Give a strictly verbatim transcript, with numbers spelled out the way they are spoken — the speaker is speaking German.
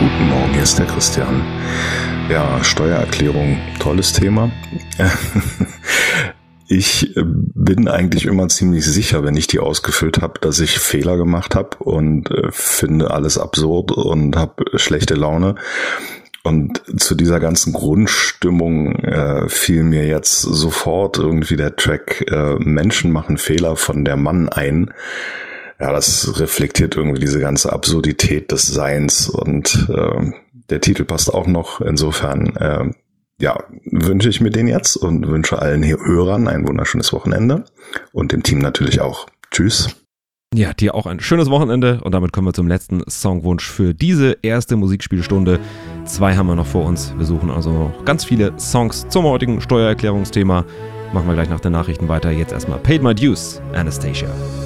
Guten Morgen, hier ist der Christian. Ja, Steuererklärung, tolles Thema. Ich bin eigentlich immer ziemlich sicher, wenn ich die ausgefüllt habe, dass ich Fehler gemacht habe und äh, finde alles absurd und habe schlechte Laune. Und zu dieser ganzen Grundstimmung äh, fiel mir jetzt sofort irgendwie der Track äh, Menschen machen Fehler von der Mann ein. Ja, das reflektiert irgendwie diese ganze Absurdität des Seins und äh, der Titel passt auch noch. Insofern äh, ja, wünsche ich mir den jetzt und wünsche allen Hörern ein wunderschönes Wochenende und dem Team natürlich auch. Tschüss. Ja, dir auch ein schönes Wochenende und damit kommen wir zum letzten Songwunsch für diese erste Musikspielstunde. Zwei haben wir noch vor uns. Wir suchen also noch ganz viele Songs zum heutigen Steuererklärungsthema. Machen wir gleich nach den Nachrichten weiter. Jetzt erstmal Paid My Dues, Anastacia.